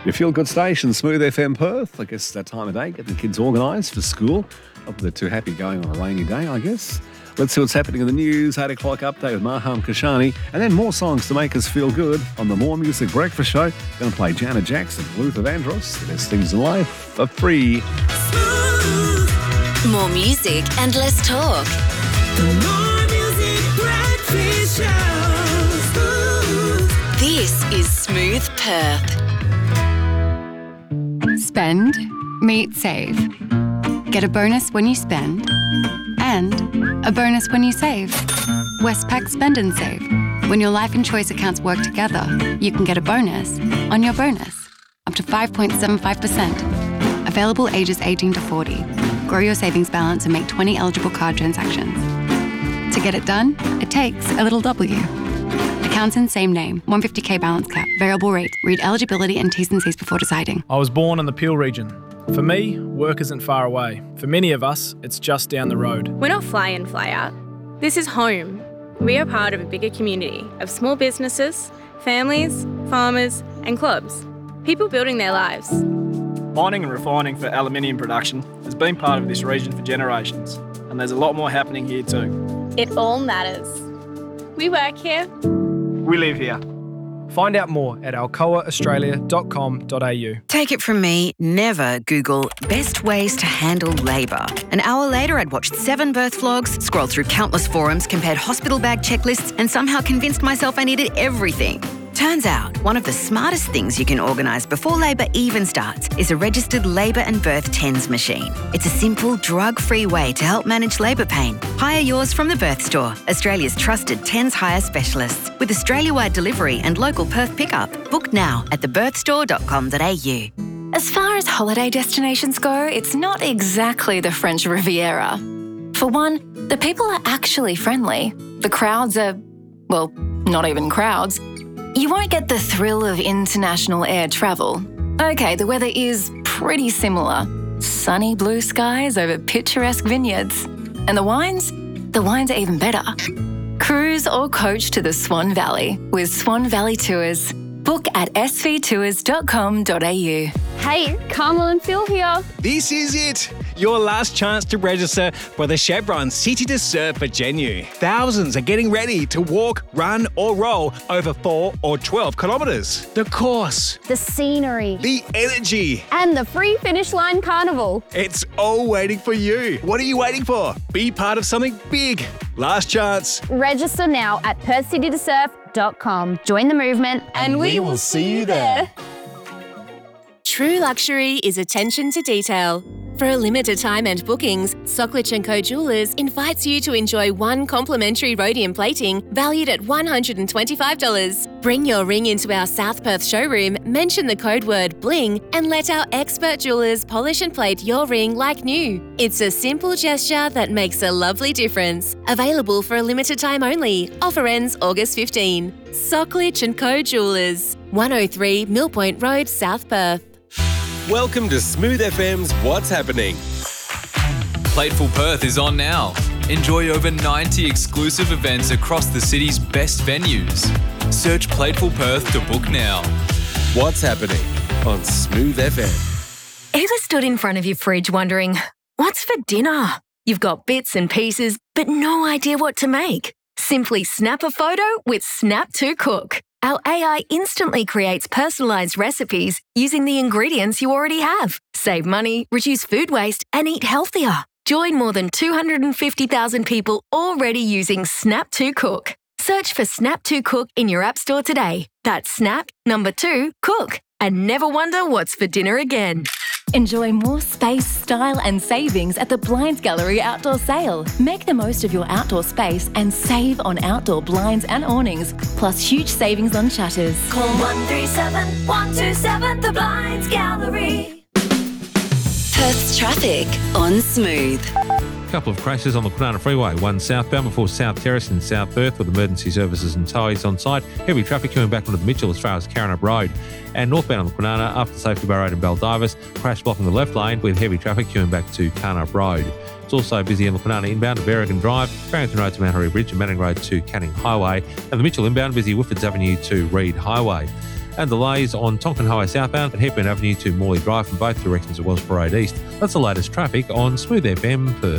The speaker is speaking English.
Your feel-good station, Smooth FM Perth. I guess it's that time of day, getting the kids organised for school. Hope they're too happy going on a rainy day, I guess. Let's see what's happening in the news. 8 o'clock update with Maham Kashani. And then more songs to make us feel good on the More Music Breakfast Show. Going to play Janet Jackson, Luther Vandross. The best things in life for free. More music and less talk. The More Music Breakfast Show. This is Smooth Perth. Spend, meet, save. Get a bonus when you spend and a bonus when you save. Westpac Spend and Save. When your Life and Choice accounts work together, you can get a bonus on your bonus, up to 5.75%. Available ages 18 to 40. Grow your savings balance and make 20 eligible card transactions. To get it done, it takes a little W. Accounts in same name, 150k balance cap, variable rate. Read eligibility and T's and C's before deciding. I was born in the Peel region. For me, work isn't far away. For many of us, it's just down the road. We're not fly in, fly out. This is home. We are part of a bigger community of small businesses, families, farmers and clubs. People building their lives. Mining and refining for aluminium production has been part of this region for generations, and there's a lot more happening here too. It all matters. We work here. We live here. Find out more at alcoaaustralia.com.au. Take it from me, never Google best ways to handle labour. An hour later, I'd watched 7 birth vlogs, scrolled through countless forums, compared hospital bag checklists, and somehow convinced myself I needed everything. Turns out, one of the smartest things you can organise before labour even starts is a registered labour and birth TENS machine. It's a simple, drug-free way to help manage labour pain. Hire yours from the Birth Store, Australia's trusted TENS hire specialists, with Australia-wide delivery and local Perth pickup. Book now at thebirthstore.com.au. As far as holiday destinations go, it's not exactly the French Riviera. For one, the people are actually friendly. The crowds are, well, not even crowds. You won't get the thrill of international air travel. Okay, the weather is pretty similar. Sunny blue skies over picturesque vineyards. And the wines? The wines are even better. Cruise or coach to the Swan Valley with Swan Valley Tours. Book at svtours.com.au. Hey, Carmel and Phil here. This is it. Your last chance to register for the Chevron City to Surf for Genu. Thousands are getting ready to walk, run or roll over 4 or 12 kilometres. The course, the scenery, the energy, and the free finish line carnival. It's all waiting for you. What are you waiting for? Be part of something big. Last chance. Register now at perthcitytosurf.com. Join the movement and we will see you there. True luxury is attention to detail. For a limited time and bookings, Socklich & Co Jewellers invites you to enjoy 1 complimentary rhodium plating valued at $125. Bring your ring into our South Perth showroom, mention the code word BLING and let our expert jewellers polish and plate your ring like new. It's a simple gesture that makes a lovely difference. Available for a limited time only. Offer ends August 15. Socklich & Co Jewellers, 103 Millpoint Road, South Perth. Welcome to Smooth FM's What's Happening. Plateful Perth is on now. Enjoy over 90 exclusive events across the city's best venues. Search Plateful Perth to book now. What's Happening on Smooth FM. Ever stood in front of your fridge wondering, what's for dinner? You've got bits and pieces, but no idea what to make. Simply snap a photo with Snap to Cook. Our AI instantly creates personalised recipes using the ingredients you already have. Save money, reduce food waste, and eat healthier. Join more than 250,000 people already using Snap to Cook. Search for Snap to Cook in your app store today. That's Snap, 2, Cook. And never wonder what's for dinner again. Enjoy more space, style and savings at the Blinds Gallery Outdoor Sale. Make the most of your outdoor space and save on outdoor blinds and awnings, plus huge savings on shutters. Call 137 127 The Blinds Gallery. Perth's traffic on Smooth. A couple of crashes on the Kwinana Freeway. One southbound before South Terrace in South Perth with emergency services and towies on site. Heavy traffic coming back onto the Mitchell as far as Karrinyup Road. And northbound on the Kwinana after Safety Bar Road in Baldivis. Crash blocking the left lane with heavy traffic coming back to Karrinyup Road. It's also busy on the Kwinana inbound to Berrigan Drive, Barrington Road to Mount Harry Bridge and Manning Road to Canning Highway. And the Mitchell inbound busy Whiffords Avenue to Reed Highway. And delays on Tonkin Highway southbound and Hepburn Avenue to Morley Drive from both directions at Wells Parade East. That's the latest traffic on Smooth FM Perth.